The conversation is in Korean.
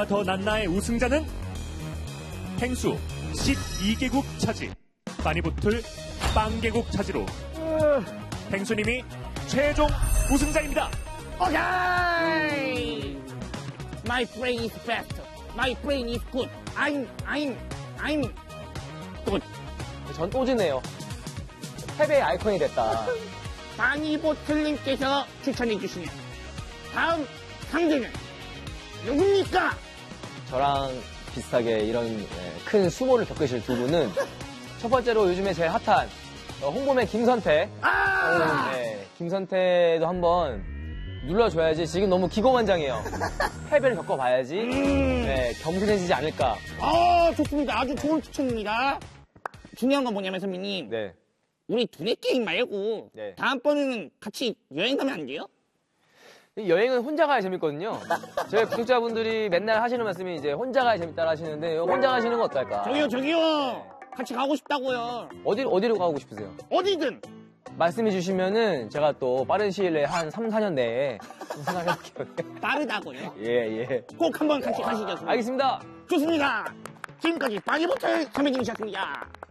누가 더 낫나의 우승자는 펭수 12개국 차지, 빠니보틀 빵개국 차지로 펭수님이 최종 우승자입니다. 오케이! My brain is best. My brain is good. I'm good. 전 또 지네요. 패배의 아이콘이 됐다. 바니보틀님께서 추천해주시는 다음 상대는 누굽니까? 저랑 비슷하게 이런 큰 수모를 겪으실 두 분은 첫 번째로 요즘에 제일 핫한 홍보맨 김선태. 네, 김선태도 한번 눌러줘야지. 지금 너무 기고만장해요. 패배를 겪어봐야지 네, 겸손해지지 않을까. 좋습니다. 아주 좋은 추천입니다. 중요한 건 뭐냐면 선배님, 네. 우리 두뇌 게임 말고 네. 다음번에는 같이 여행 가면 안 돼요? 여행은 혼자 가야 재밌거든요. 저희 구독자분들이 맨날 하시는 말씀이 이제 혼자 가야 재밌다 하시는데 혼자 가시는 건 어떨까? 저기요. 같이 가고 싶다고요. 어디로 가고 싶으세요? 어디든. 말씀해 주시면은 제가 또 빠른 시일 내에 한 3, 4년 내에 생각해볼게요. 빠르다고요? 예. 꼭 한번 같이 가시죠. 알겠습니다. 좋습니다. 지금까지 바니보틀 선배님이셨습니다.